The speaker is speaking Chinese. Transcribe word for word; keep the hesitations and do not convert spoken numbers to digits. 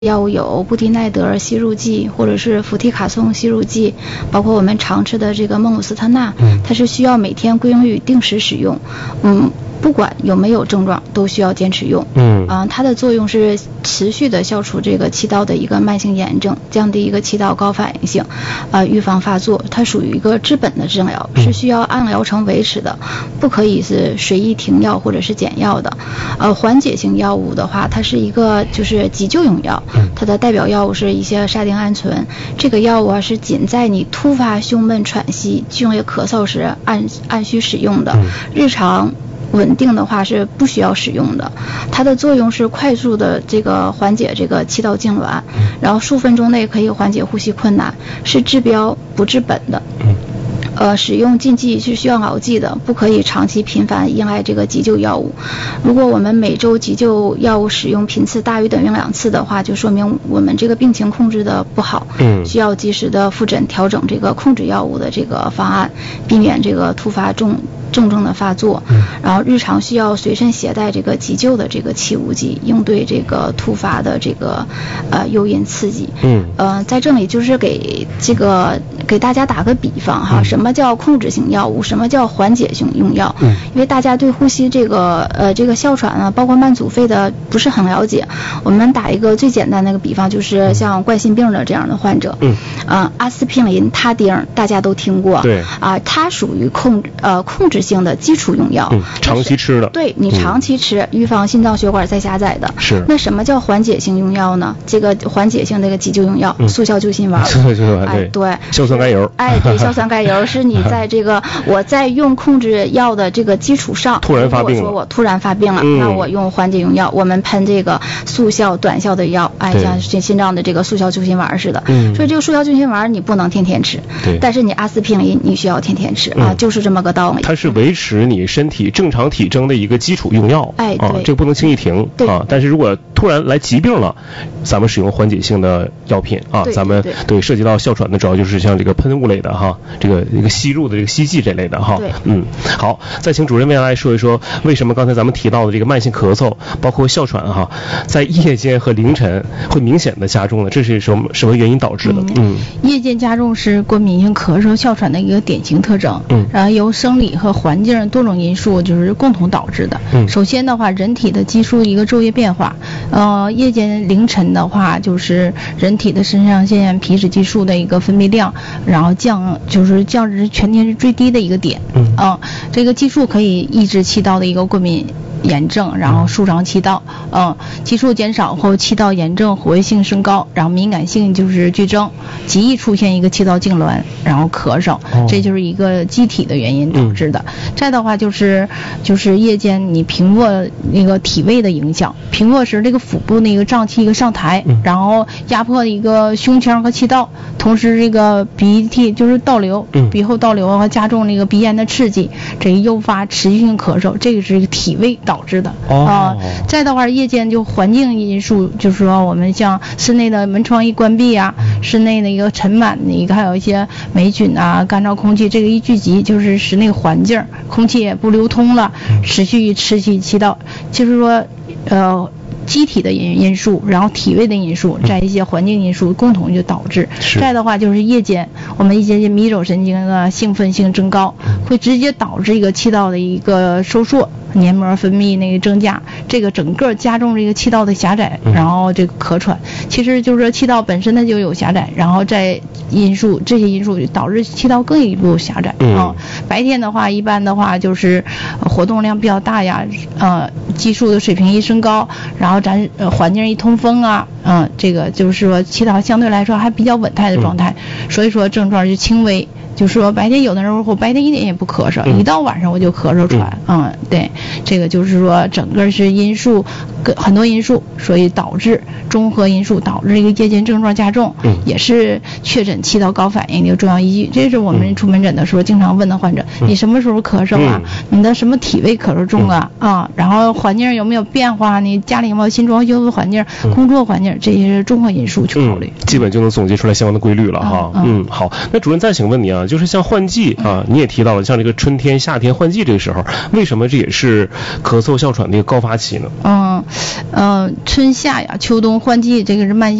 药物有布地奈德吸入剂或者是氟替卡松吸入剂，包括我们常吃的这个孟鲁司特钠，它是需要每天归用于定时使用，嗯，不管有没有症状都需要坚持用。嗯，啊、呃，它的作用是持续的消除这个气道的一个慢性炎症，降低一个气道高反应性，啊、呃，预防发作。它属于一个治本的治疗，是需要按疗程维持的，不可以是随意停药或者是减药的。呃，缓解性药物的话，它是一个就是急救用药。它的代表药物是一些沙丁胺醇，这个药物啊是仅在你突发胸闷喘息、剧烈咳嗽时按按需使用的，日常稳定的话是不需要使用的。它的作用是快速的这个缓解这个气道痉挛，然后数分钟内可以缓解呼吸困难，是治标不治本的。呃，使用禁忌是需要牢记的，不可以长期频繁依赖这个急救药物。如果我们每周急救药物使用频次大于等于两次的话，就说明我们这个病情控制的不好，嗯，需要及时的复诊调整这个控制药物的这个方案，避免这个突发重重症的发作。然后日常需要随身携带这个急救的这个气雾剂，应对这个突发的这个呃诱因刺激。嗯，呃，在这里就是给这个给大家打个比方哈，什么叫控制性药物，什么叫缓解性用药？嗯，因为大家对呼吸这个呃这个哮喘啊，包括慢阻肺的不是很了解。我们打一个最简单的一个比方，就是像冠心病的这样的患者，嗯，啊、呃，阿司匹林、他汀大家都听过，对啊、呃，它属于控呃控制性的基础用药， 嗯，长期吃的， 对你长期吃，嗯、预防心脏血管再狭窄的。 是。 那什么叫缓解性用药呢？这个缓解性这个急救用药，嗯、速效救心丸。 速效救心丸， 哎，对。 硝酸甘油。 哎，对，硝酸甘油是你在这个我在用控制药的这个基础上， 突然发病了， 如果说我突然发病了，嗯、那我用缓解用药，我们喷这个速效短效的药，哎，像心脏的这个速效救心丸似的。嗯。所以这个速效救心丸你不能天天吃，对。但是你阿司匹林你需要天天吃、嗯、啊，就是这么个道理。 它是维持你身体正常体征的一个基础用药， 哎，对， 啊，这个不能轻易停啊。但是如果突然来疾病了，咱们使用缓解性的药品啊，咱们对涉及到哮喘的主要就是像这个喷雾类的哈，这个一个吸入的这个吸剂这类的哈。 对， 嗯，好，再请主任为大家来说一说为什么刚才咱们提到的这个慢性咳嗽，包括哮喘哈，在夜间和凌晨会明显的加重呢？这是什么什么原因导致的？嗯， 嗯夜间加重是过敏性咳嗽、哮喘的一个典型特征。嗯，然后由生理和环境多种因素就是共同导致的。嗯，首先的话，人体的激素一个昼夜变化，呃，夜间凌晨的话，就是人体的肾上腺皮质激素的一个分泌量，然后降就是降至全天是最低的一个点。嗯，啊、呃，这个激素可以抑制气道的一个过敏炎症，然后舒张气道，嗯，激素减少后，气道炎症活跃性升高，然后敏感性就是剧增，极易出现一个气道痉挛，然后咳嗽，哦、这就是一个机体的原因导致的。嗯、再的话就是就是夜间你平卧那个体位的影响，平卧时这个腹部那个胀气一个上抬，嗯、然后压迫一个胸腔和气道，同时这个鼻涕就是倒流，嗯、鼻后倒流和加重那个鼻炎的刺激，这个诱发持续性咳嗽，这个是一个体位导致的啊、哦呃。再的话，夜间就环境因素，就是说我们像室内的门窗一关闭啊，室内的一个尘螨的一个，还有一些霉菌啊、干燥空气，这个一聚集，就是室内环境空气也不流通了，持续持续气道，就是说呃。机体的因因素，然后体位的因素，在一些环境因素共同就导致。再的话就是夜间，我们一些迷走神经的兴奋性增高，会直接导致一个气道的一个收缩，黏膜分泌那个增加，这个整个加重这个气道的狭窄，然后这个咳喘。其实就是说气道本身它就有狭窄，然后在因素这些因素导致气道更一步狭窄。嗯、呃，白天的话，一般的话就是活动量比较大呀，呃，激素的水平一升高，然后咱呃环境一通风啊，嗯、呃，这个就是说气道相对来说还比较稳态的状态，嗯、所以说症状就轻微。就是说白天有的人我白天一点也不咳嗽，嗯、一到晚上我就咳嗽喘，嗯, 嗯，对，这个就是说整个是因素，很多因素，所以导致综合因素导致这个夜间症状加重，嗯，也是确诊气道高反应的一个重要依据。这是我们出门诊的时候经常问的患者，嗯、你什么时候咳嗽啊？嗯、你的什么体位咳嗽重啊？嗯、啊，然后环境有没有变化？你家里有没有新装修的环境、嗯、工作环境，这些是综合因素去考虑。 嗯、基本就能总结出来相关的规律了哈。嗯, 嗯, 嗯，好，那主任再请问你啊。就是像换季啊，你也提到了，像这个春天、夏天换季这个时候，为什么这也是咳嗽哮喘的一个高发期呢？ 嗯， 呃春夏呀、秋冬换季，这个是慢性